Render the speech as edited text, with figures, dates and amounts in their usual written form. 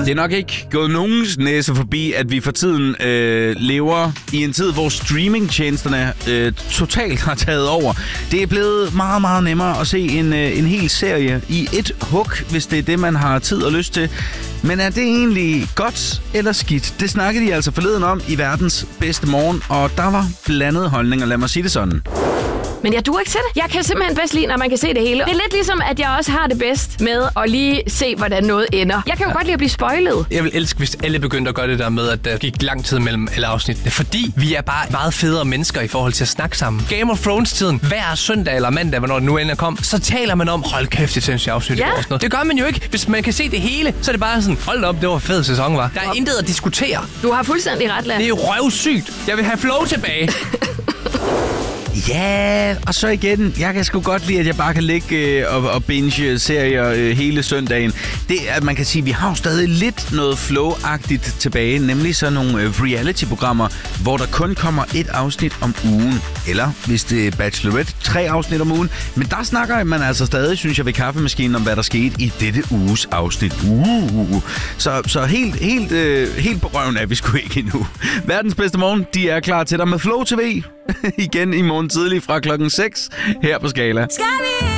Det er nok ikke gået nogens næse forbi, at vi for tiden lever i en tid, hvor streamingtjenesterne totalt har taget over. Det er blevet meget, meget nemmere at se en hel serie i et hug, hvis det er det, man har tid og lyst til. Men er det egentlig godt eller skidt? Det snakkede de altså forleden om i verdens bedste morgen, og der var blandede holdninger, lad mig sige det sådan. Men jeg duer ikke til det. Jeg kan simpelthen bedst lide, når man kan se det hele. Det er lidt ligesom, at jeg også har det bedst med at lige se, hvordan noget ender. Jeg kan jo godt lide at blive spoilet. Jeg vil elske, hvis alle begyndte at gøre det der med, at der gik lang tid mellem alle afsnittene. Fordi vi er bare meget federe mennesker i forhold til at snakke sammen. Game of Thrones-tiden, hver søndag eller mandag, hvornår det nu end kom, så taler man om, hold kæft, det sindssygt afsnit. Ja. Det gør man jo ikke. Hvis man kan se det hele, så er det bare sådan, hold op, det var en fed sæson, var. Der er intet at diskutere. Du har fuldstændig ret, Lasse. Det er røvsygt. Jeg vil have flow tilbage. Ja, og så igen, jeg kan sgu godt lide, at jeg bare kan ligge og binge serier hele søndagen. Det at man kan sige, at vi har jo stadig lidt noget flow-agtigt tilbage, nemlig sådan nogle reality-programmer, hvor der kun kommer et afsnit om ugen. Eller hvis det er Bachelorette, 3 afsnit om ugen. Men der snakker man altså stadig, synes jeg, ved kaffemaskinen om, hvad der skete i dette uges afsnit. Så helt på røven er vi sgu ikke endnu. Verdens bedste morgen, de er klar til dig med Flow TV. Igen i morgen tidlig fra klokken 6 her på Skala.